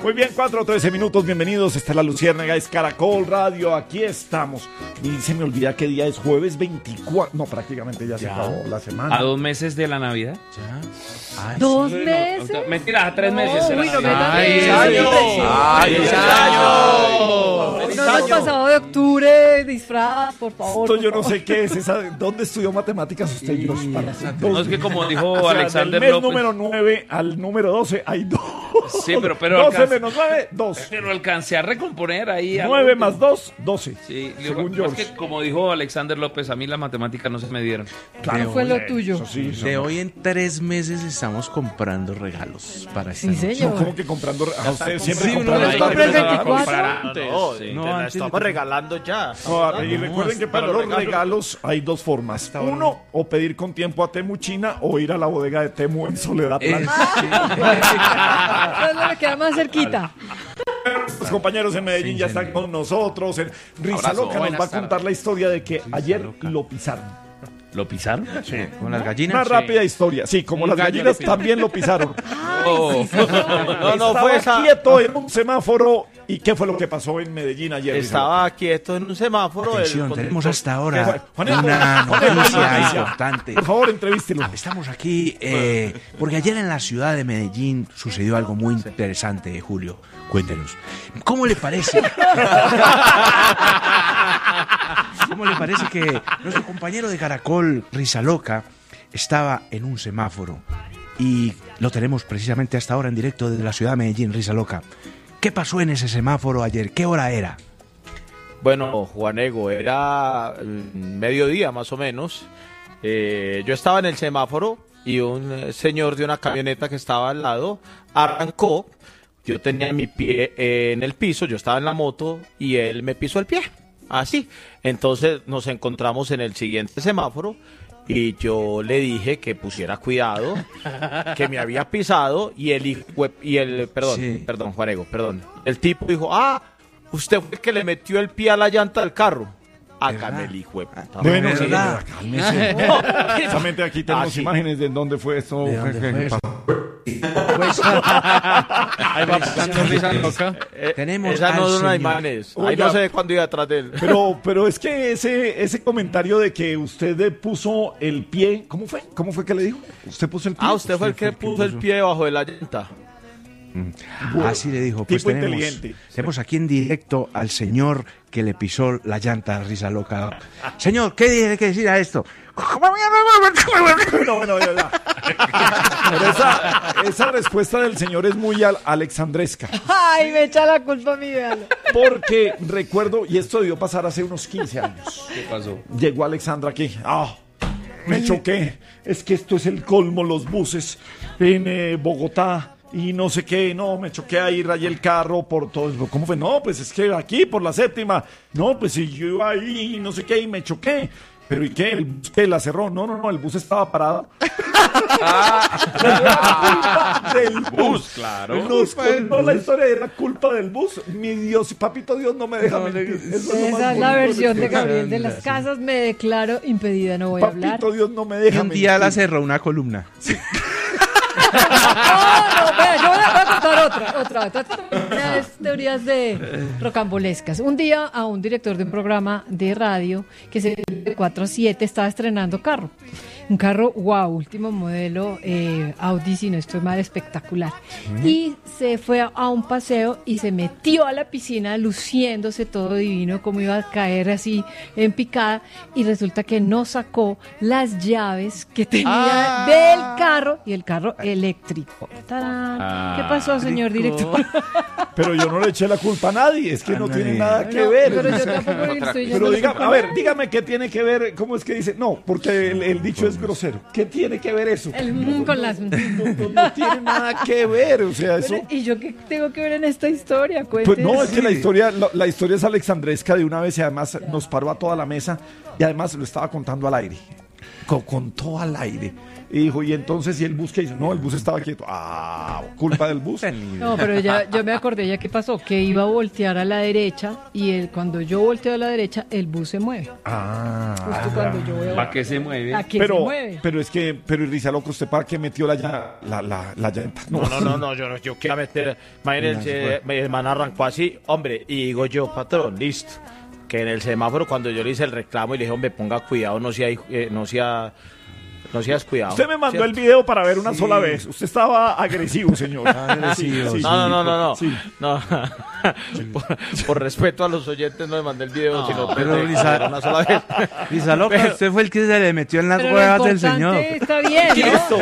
Muy bien, 4:13 minutos, bienvenidos. Esta es La Luciérnaga, es Caracol Radio, aquí estamos. Y se me olvida qué día es, jueves 24. No, prácticamente ya se acabó la semana. ¿A 2 meses de la Navidad? Ya. Ay, ¿2 meses? No, mentira, a 3 meses. Uy, no me ¡Ay, ¡Ay, año! No hemos pasado de octubre, disfraz, por favor. Esto yo no sé qué es esa. ¿Dónde estudió matemáticas usted? No, es que como dijo o sea, Alexander del mes López. número 9 al número 12 hay 2. Sí, pero 12 menos 9, 2. Pero alcancé a recomponer ahí. 9 más 2, 12. Sí, según yo. Es George. que como dijo Alexander López, a mí las matemáticas no se me dieron. Claro, fue lo tuyo. Sí, de hoy en 3 meses estamos comprando regalos para esta noche. Señor. ¿Cómo que comprando? A usted siempre Sí, comprando uno les compra el 24. No, estamos regalando ya. No, y recuerden que para los regalos hay 2 formas. Uno, o pedir con tiempo a Temu China o ir a la bodega de Temu en Soledad Blanca. Entonces me queda más cerquita. Los compañeros en Medellín ya están con nosotros. Risa Loca nos va a contar la historia de que ayer lo pisaron. ¿Lo pisaron? Sí. ¿Con las gallinas? Una rápida historia. Sí, como Un las gallo gallinas lo pisó. también lo pisaron. No fue esa. Quieto en un semáforo. ¿Y qué fue lo que pasó en Medellín ayer? Estaba quieto en un semáforo. Atención, tenemos hasta ahora Juanito, una Juanito, noticia noticia. importante. Por favor, entrevístelo. Estamos aquí porque ayer en la ciudad de Medellín sucedió algo muy interesante, Julio. Cuéntenos. ¿Cómo le parece? ¿Cómo le parece que nuestro compañero de Caracol, Risa Loca, estaba en un semáforo? Y lo tenemos precisamente hasta ahora en directo desde la ciudad de Medellín, Risa Loca. ¿Qué pasó en ese semáforo ayer? ¿Qué hora era? Bueno, Juanego, era mediodía más o menos. Yo estaba en el semáforo y un señor de una camioneta que estaba al lado arrancó. Yo tenía mi pie en el piso, yo estaba en la moto y él me pisó el pie. Así. Entonces nos encontramos en el siguiente semáforo y yo le dije que pusiera cuidado, que me había pisado y perdón, Juanego, perdón. El tipo dijo, usted fue el que le metió el pie a la llanta del carro. Hágame el hijo de puta. Bueno, ¿verdad? señora, cálmese. Precisamente aquí tenemos sí. imágenes de dónde fue esto. Pues, Ahí va pasando Risa Loca. tenemos Esa al no son señor. imágenes. Ahí Oiga. no sé cuándo iba atrás de él. Pero es que ese comentario de que usted puso el pie, ¿cómo fue? ¿Cómo fue que le dijo? Usted puso el pie. Usted fue el que puso el pie debajo de la llanta. Así le dijo. Pues Tipo inteligente. tenemos aquí en directo al señor que le pisó la llanta a Risa Loca. Señor, ¿qué tiene que decir a esto? Bueno, ya. Pero esa respuesta del señor es muy alexandresca. Ay, me echa la culpa a mí, véalo. Porque recuerdo, y esto debió pasar hace unos 15 años. ¿Qué pasó? Llegó Alexandra aquí. Me choqué. Es que esto es el colmo, los buses en Bogotá. Y no sé qué, no, me choqué ahí, rayé el carro por todo. ¿Cómo fue? No, pues es que aquí, por la séptima. No, pues si yo iba ahí, no sé qué, y me choqué. ¿Pero y qué? ¿El bus que la cerró? No, el bus estaba parado. Del bus, claro. Nos contó la historia de la culpa del bus. Mi Dios, papito Dios no me deja mentir. Eso es lo más Esa es la bonito versión de esta Gabriel de las Casas. Me declaro impedida, no voy a hablar. Papito Dios no me Y deja un día la mentir. cerró una columna. No, vea, yo voy a contar otra. Unas teorías rocambolescas. Un día a un director de un programa de radio que se de 4 a 7 estaba estrenando carro. Un carro, wow, último modelo, Audi, si no estoy mal, espectacular. Y se fue a un paseo y se metió a la piscina luciéndose todo divino, como iba a caer así en picada. Y resulta que no sacó las llaves que tenía del carro y el carro eléctrico. ¡Tarán! ¿Qué pasó, señor director? Pero yo no le eché la culpa a nadie, es que no tiene nada que ver. Pero yo tampoco le estoy Pero yendo a ver, dígame qué tiene que ver, ¿cómo es que dice? No, porque el dicho es grosero. ¿Qué tiene que ver eso? con las... No tiene nada que ver, o sea, eso... ¿Y yo qué tengo que ver en esta historia? Pues Cuénteme. no, es que la historia es alexandresca de una vez y además nos paró a toda la mesa y además lo estaba contando al aire. con todo al aire. Y dijo, y entonces, ¿y el bus qué hizo? No, el bus estaba quieto. Ah, culpa del bus. No, pero yo me acordé ya qué pasó, que iba a voltear a la derecha y cuando yo volteo a la derecha, el bus se mueve. Justo cuando yo veo... ¿Para qué se mueve? ¿A qué se mueve? Pero es que, pero Risa Loco, ¿usted para qué metió la llanta? No, yo quiero meter. Imagínense, mi hermana arrancó así, hombre, y digo yo, patrón, listo. Que en el semáforo, cuando yo le hice el reclamo y le dije, hombre, ponga cuidado, no seas cuidado. Usted me mandó ¿cierto? el video para ver una sola vez. Usted estaba agresivo, señor. Agresivo, sí. No. Sí. No. Por respeto a los oyentes no le mandé el video, sino pero de una sola vez. Risa Loca, usted fue el que se le metió en las Pero huevas lo del importante señor. está bien, ¿no? Esto,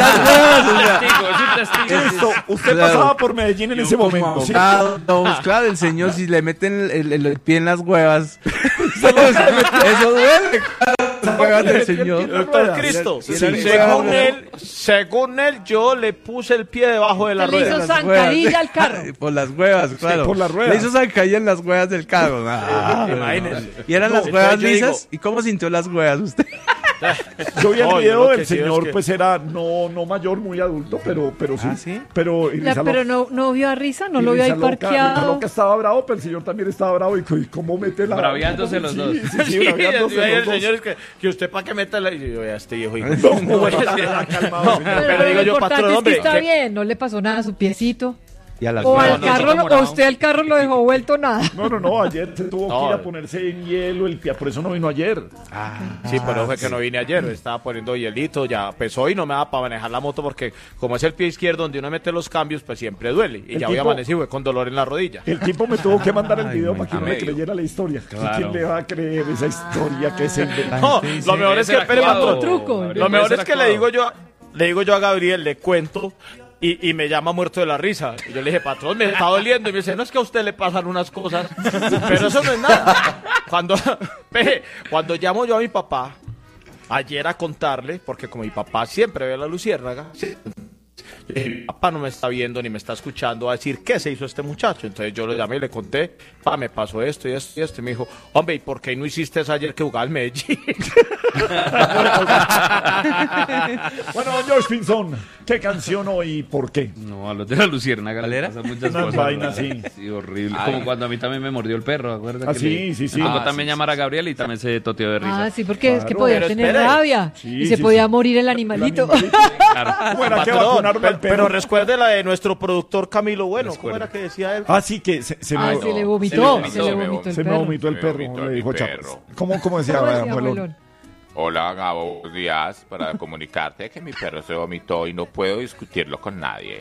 esto. Usted Claro. pasaba por Medellín en ese momento. ¿sí? Claro, el señor, si le meten el pie en las huevas, eso duele. Las huevas del señor. Doctor Cristo, Sí, según él, yo le puse el pie debajo de la Le hizo rueda. zancadilla al carro. Por las huevas, claro. por las ruedas. Le hizo zancadilla en las huevas del carro. Imagínese. Y eran las No, huevas entonces yo lisas. ¿Y cómo sintió las huevas usted? Yo vi el No, yo video lo del que sí es señor, que- pues era no mayor, muy adulto, pero sí. ¿Ah, sí? Pero Pero no vio a Risa, no lo vio ahí Risa parqueado. Loca estaba bravo, pero el señor también estaba bravo. ¿Y cómo mete la... Braviándose los dos. Sí, braviándose el los dos. señor es que usted para qué meta la... Y yo, vea, este viejo hijo. No, bueno, calmado, señor. Pero digo lo yo, importante patrón, es que hombre, está que- bien, no le pasó nada a su piecito. Y a las O huevas. al carro, o usted al carro lo dejó vuelto nada. No, ayer se tuvo No. que ir a ponerse en hielo el pie, por eso no vino ayer. Sí, pero fue que no vine ayer, estaba poniendo hielito, ya pesó y no me da para manejar la moto porque como es el pie izquierdo donde uno mete los cambios, pues siempre duele. Y El ya hoy tipo- amanecí fue con dolor en la rodilla. El tipo me tuvo que mandar el Ay, video my para que no God. me creyera la historia. Claro. ¿Quién le va a creer esa historia que se inventó? No, lo mejor es que, espere, patrón, Truco. lo mejor es que le digo yo a Gabriel, le cuento y me llama muerto de la risa. Y yo le dije, patrón, me está doliendo. Y me dice, no es que a usted le pasan unas cosas, pero eso no es nada. Cuando llamo yo a mi papá, ayer a contarle, porque como mi papá siempre ve la luciérnaga, mi papá no me está viendo ni me está escuchando a decir qué se hizo este muchacho. Entonces yo lo llamé y le conté, pa, me pasó esto y esto y esto. Y me dijo, hombre, ¿y por qué no hiciste eso ayer que jugaba al Medellín? Bueno, don George Pinzón, ¿qué canción hoy y por qué? No, a los de la luciérnaga ¿Cuál le era? pasan muchas Unas cosas. vainas, ¿verdad? Sí, horrible. Como cuando a mí también me mordió el perro, ¿acuerdas? Ah, que sí. Tocó también llamar a Gabriel y también se toteó de risa. Ah, sí, porque es que Claro. podía Pero tener espere. rabia Sí, y se sí, podía sí. morir el animalito. Claro. ¿Cómo era que Patrón, vacunaron al pero perro? recuerde la de nuestro productor Camilo Bueno. ¿Cómo Recuerdo. era que decía él? Ah, sí, que se Ah, me, se le vomitó, se se le le vomitó. vomitó el se me perro. vomitó el Me perro, vomitó le mi dijo perro. Chávez. ¿Cómo decía, ¿Cómo decía, abuelo? abuelón? Hola, Gabo, buenos días. Para comunicarte que mi perro se vomitó y no puedo discutirlo con nadie.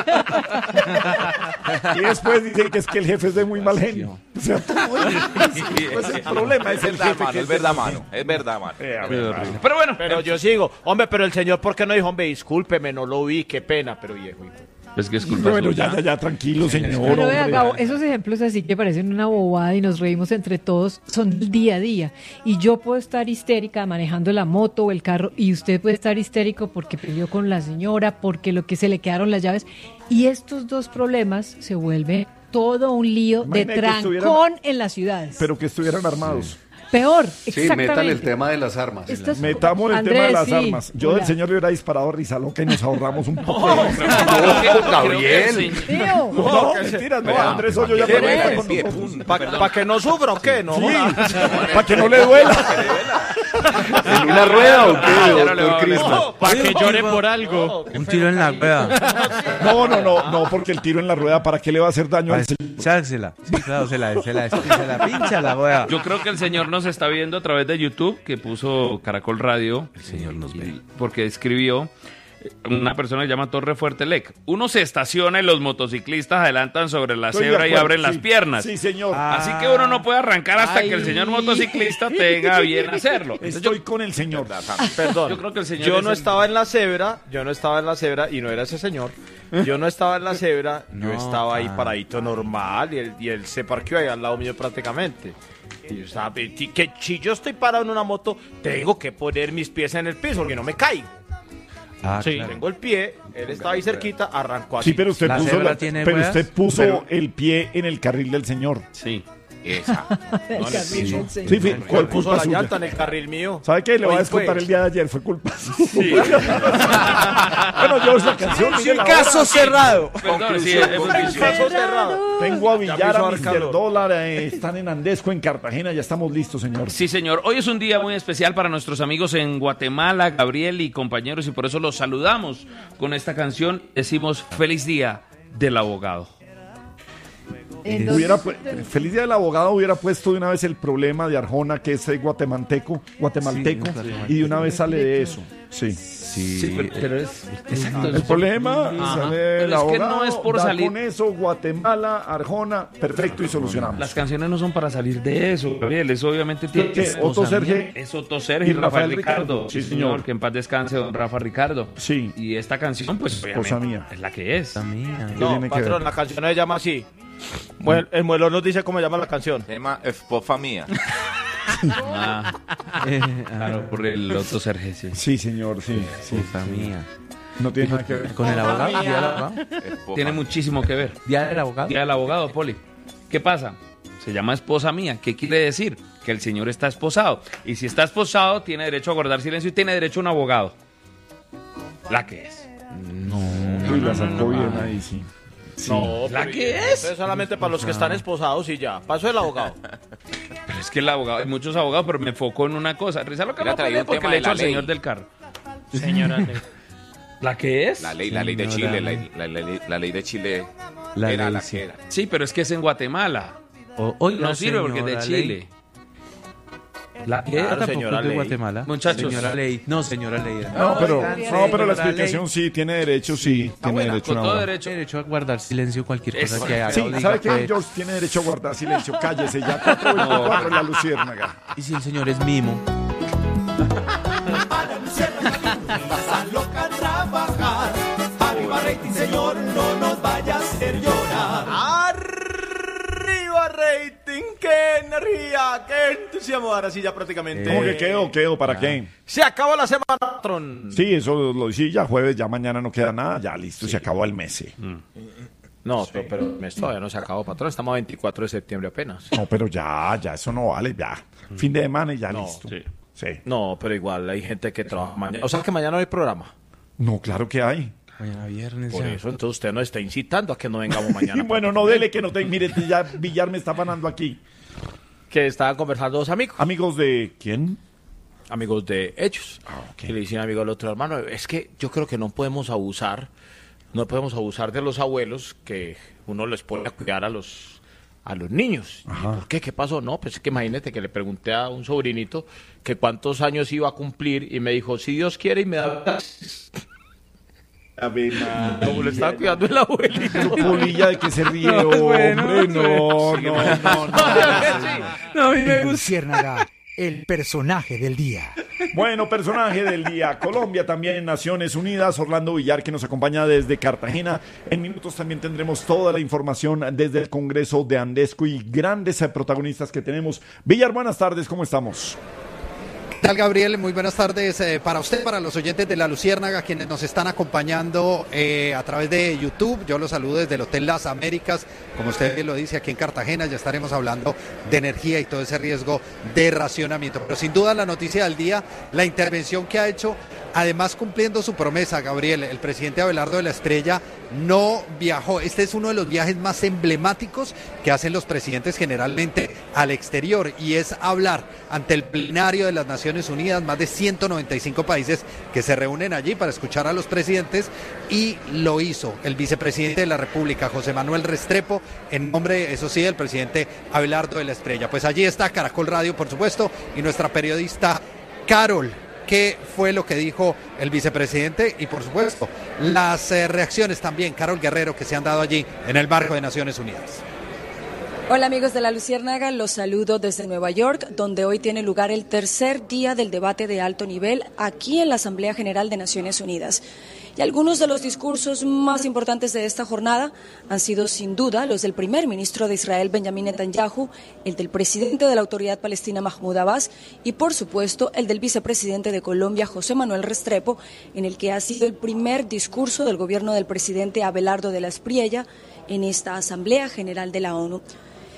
Y después dicen que es que el jefe es de muy mal genio. O sea, todo pues el problema es el jefe que Es verdad, mano. Es verdad, mano. Pero bueno, Pero yo sigo. Hombre, pero el señor, ¿por qué no dijo, hombre, discúlpeme, no lo vi, qué pena, pero viejo. hijo. es que es culpa Bueno, suya. ya, tranquilo, señor. Pero vea, hombre. Gabo, esos ejemplos así que parecen una bobada y nos reímos entre todos son del día a día. Y yo puedo estar histérica manejando la moto o el carro y usted puede estar histérico porque peleó con la señora, porque lo que se le quedaron las llaves. Y estos dos problemas se vuelven todo un lío de Imagine que estuvieran- trancón en las ciudades. Pero que estuvieran armados. Peor, Sí, exactamente. metan el tema de las armas. Estas- Metamos el Andrés, tema de las sí. armas. Yo Hola. del señor le hubiera disparado a Risa Loca y nos ahorramos un poco. Gabriel. Tío, No, mentira, no, Andrés Hoyo ya Gabriel. me Gabriel. con nosotros. ¿Para que no sufra o qué? No, Sí, para que no le duela. ¿En una rueda o qué, Ya no le va a doctor Cristo? Para que llore por algo. Un tiro en la rueda. No, porque el tiro en la rueda, ¿para qué le va a hacer daño Para al señor? echársela. Sí, claro, se la pincha la rueda. Yo creo que el señor nos está viendo a través de YouTube, que puso Caracol Radio. El señor nos ve. Porque escribió una persona que se llama Torre Fuerte Lec. Uno se estaciona y los motociclistas adelantan sobre la Estoy de cebra y acuerdo, abren sí. las piernas. Sí, señor. Así que uno no puede arrancar hasta que el señor motociclista tenga bien hacerlo. Entonces Estoy con el señor. Perdón. Yo creo que el señor Yo es no el- estaba en la cebra, y no era ese señor. Yo no estaba en la cebra, yo estaba ahí paradito normal y él se parqueó ahí al lado mío prácticamente. Y yo estaba, que si yo estoy parado en una moto, tengo que poner mis pies en el piso porque no me caigo. Ah, Sí, claro. tengo el pie, él estaba ahí cerquita, arrancó así. Sí, pero usted ¿La puso, cebra tiene pero ruedas? usted puso el pie en el carril del señor. Sí. Esa. El No le carril piso. del señor. Sí, ¿cuál Puso culpa la suya? llanta en el carril mío. ¿Sabe qué? Le voy a Hoy descontar fue. el día de ayer, fue culpa suya. Bueno, yo esa canción, mire la Caso hora. cerrado. Perdón, sí, es un vicio. Caso cerrado. Tengo a Ya Villar, empezó a a dar Mr. calor. Dólar, están en Andesco, en Cartagena, ya estamos listos, señor. Sí, señor. Hoy es un día muy especial para nuestros amigos en Guatemala, Gabriel y compañeros, y por eso los saludamos con esta canción. Decimos feliz día del abogado. Hubiera Feliz Día del Abogado hubiera puesto de una vez el problema de Arjona, que es guatemalteco, y de una vez sale de eso. Sí. Sí, pero es exacto. El problema sale el Pero es que abogado, no es por da salir. con eso, Guatemala, Arjona, perfecto, y solucionamos. Las canciones no son para salir de eso, Gabriel. Eso obviamente tiene ¿Qué? Otto Sergio Es Otto Sergio y y Rafael Rafael Ricardo. Ricardo. Sí, Sí, señor. señor. Que en paz descanse don Rafa Ricardo. Sí. Y esta canción, pues, Esposa obviamente, mía. es la que es. ¿Qué No, tiene que patrón, ver? la canción no se llama así. El muelón nos dice cómo llama la canción. Se llama Esposa Mía. Claro, por el Otto Sergio, sí. Sí, señor, sí. Puta mía. No tiene nada que ver. ¿Con el abogado? ¿Día del abogado? Esposa Tiene muchísimo que ver. ¿Día del abogado? Día del abogado, Poli. ¿Qué pasa? Se llama esposa mía. ¿Qué quiere decir? Que el señor está esposado. Y si está esposado, tiene derecho a guardar silencio y tiene derecho a un abogado. La que es. Uy, la sacó bien ahí, sí. No, ¿La pero que eso es solamente para los que están esposados y ya. Paso el abogado. Pero es que el abogado, hay muchos abogados, pero me enfoco en una cosa. Risa lo que Mira, no traía pone un porque tema le de echo la al ley. señor del carro. Señora. ¿La que es? La ley de Chile, la ley de Chile La era ley, la sí. que era. Sí, pero es que es en Guatemala. Oiga, No sirve porque es de señora Ley. Chile. ¿La que Claro, Tampoco señora es de Ley. Muchachos. Muchachos. Señora Ley. No, señora Ley. No, pero la señora explicación sí, tiene derecho, sí, tiene buena, derecho a con un todo abogado. derecho. Derecho a guardar silencio cualquier cosa Eso. que haga. Sí, o diga ¿sabe qué? que- George tiene derecho a guardar silencio. Cállese ya, 4:24 en la luciérnaga. ¿Y si el señor es mimo? Arriba rating, qué energía, qué entusiasmo. Ahora sí ya prácticamente. ¿Cómo que quedó? ¿Para qué? Se acabó la semana, patrón. Sí, eso lo sí, ya jueves, ya mañana no queda nada, ya listo, se acabó el mes. Sí. No, pero el mes todavía no se acabó, patrón. Estamos a 24 de septiembre apenas. No, pero ya, eso no vale, ya. Fin de semana y ya No, listo. sí. Sí. No, pero igual hay gente que trabaja mañana. O sea que mañana no hay programa. No, claro que hay. Mañana viernes Por ya. eso, entonces usted nos está incitando a que no vengamos mañana. Bueno, no dele que no te... Mire, ya Villar me está ganando aquí. Que estaban conversando dos amigos. Amigos de... ¿Quién? Amigos de ellos. ok. Que le dicen amigo al otro hermano, es que yo creo que no podemos abusar de los abuelos que uno les pone a cuidar a los niños. ¿Y por qué? ¿Qué pasó? No, pues es que imagínate que le pregunté a un sobrinito que cuántos años iba a cumplir y me dijo, si Dios quiere y me da... Como le estaba cuidando el abuelito. Pero Polilla, ¿de qué se ríe, hombre? No. No, a mí me gusta. Luciérnaga, el personaje del día. Bueno, personaje del día. Colombia también en Naciones Unidas. Orlando Villar, que nos acompaña desde Cartagena. En minutos también tendremos toda la información desde el Congreso de Andesco y grandes protagonistas que tenemos. Villar, buenas tardes, ¿cómo estamos? ¿Qué tal, Gabriel? Muy buenas tardes para usted, para los oyentes de La Luciérnaga, quienes nos están acompañando a través de YouTube. Yo los saludo desde el Hotel Las Américas. Como usted bien lo dice, aquí en Cartagena ya estaremos hablando de energía y todo ese riesgo de racionamiento. Pero sin duda la noticia del día, la intervención que ha hecho, además cumpliendo su promesa, Gabriel, el presidente Abelardo de la Estrella no viajó. Este es uno de los viajes más emblemáticos que hacen los presidentes generalmente al exterior, y es hablar ante el plenario de las Naciones Unidas, más de 195 países que se reúnen allí para escuchar a los presidentes, y lo hizo el vicepresidente de la República, José Manuel Restrepo, en nombre, eso sí, del presidente Abelardo de la Estrella. Pues allí está Caracol Radio, por supuesto, y nuestra periodista Carol. ¿Qué fue lo que dijo el vicepresidente? Y por supuesto, las reacciones también, Carol Guerrero, que se han dado allí en el marco de Naciones Unidas. Hola amigos de La Luciérnaga, los saludo desde Nueva York, donde hoy tiene lugar el tercer día del debate de alto nivel aquí en la Asamblea General de Naciones Unidas. Y algunos de los discursos más importantes de esta jornada han sido sin duda los del primer ministro de Israel, Benjamín Netanyahu, el del presidente de la Autoridad Palestina, Mahmoud Abbas, y por supuesto el del vicepresidente de Colombia, José Manuel Restrepo, en el que ha sido el primer discurso del gobierno del presidente Abelardo de la Espriella en esta Asamblea General de la ONU.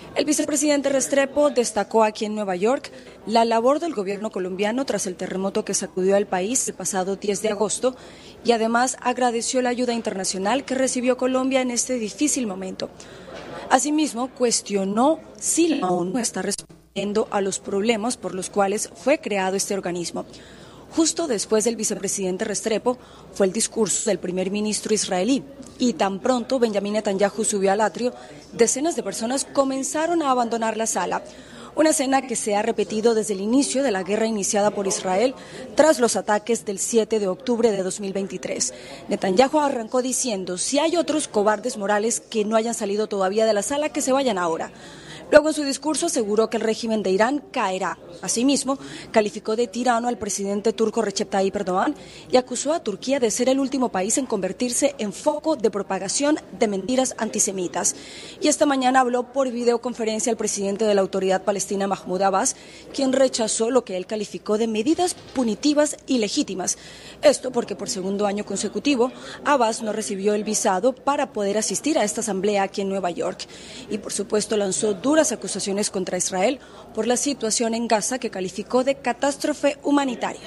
El vicepresidente Restrepo destacó aquí en Nueva York la labor del gobierno colombiano tras el terremoto que sacudió al país el pasado 10 de agosto y además agradeció la ayuda internacional que recibió Colombia en este difícil momento. Asimismo, cuestionó si la ONU está respondiendo a los problemas por los cuales fue creado este organismo. Justo después del vicepresidente Restrepo fue el discurso del primer ministro israelí y tan pronto Benjamín Netanyahu subió al atrio, decenas de personas comenzaron a abandonar la sala. Una escena que se ha repetido desde el inicio de la guerra iniciada por Israel tras los ataques del 7 de octubre de 2023. Netanyahu arrancó diciendo, si hay otros cobardes morales que no hayan salido todavía de la sala, que se vayan ahora. Luego en su discurso aseguró que el régimen de Irán caerá. Asimismo, calificó de tirano al presidente turco Recep Tayyip Erdogan y acusó a Turquía de ser el último país en convertirse en foco de propagación de mentiras antisemitas. Y esta mañana habló por videoconferencia el presidente de la Autoridad Palestina Mahmoud Abbas, quien rechazó lo que él calificó de medidas punitivas ilegítimas. Esto porque por segundo año consecutivo Abbas no recibió el visado para poder asistir a esta asamblea aquí en Nueva York. Y por supuesto lanzó duras acusaciones contra Israel por la situación en Gaza que calificó de catástrofe humanitaria.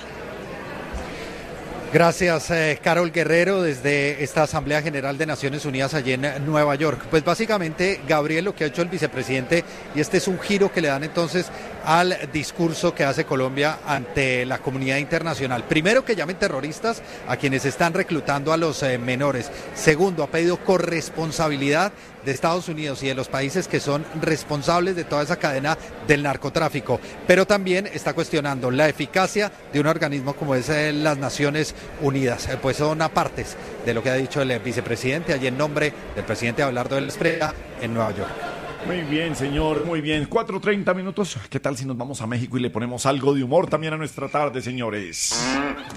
Gracias, Carol Guerrero, desde esta Asamblea General de Naciones Unidas allí en Nueva York. Pues básicamente, Gabriel, lo que ha hecho el vicepresidente, y este es un giro que le dan entonces al discurso que hace Colombia ante la comunidad internacional. Primero, que llamen terroristas a quienes están reclutando a los menores. Segundo, ha pedido corresponsabilidad de Estados Unidos y de los países que son responsables de toda esa cadena del narcotráfico, pero también está cuestionando la eficacia de un organismo como es las Naciones Unidas. Pues son apartes de lo que ha dicho el vicepresidente allí en nombre del presidente Abelardo de la Espriella en Nueva York. Muy bien, señor, muy bien. 4:30 minutos. ¿Qué tal si nos vamos a México y le ponemos algo de humor también a nuestra tarde, señores?